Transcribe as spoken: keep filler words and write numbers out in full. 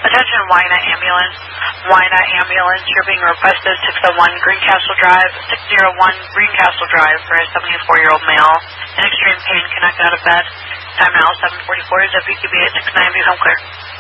Attention, Wynot Ambulance. Wynot Ambulance, you're being requested six oh one Greencastle Drive, six oh one Greencastle Drive for a seventy-four-year-old male in extreme pain, connect out of bed. Time now seven forty-four, is W Q B eight six nine, be home clear.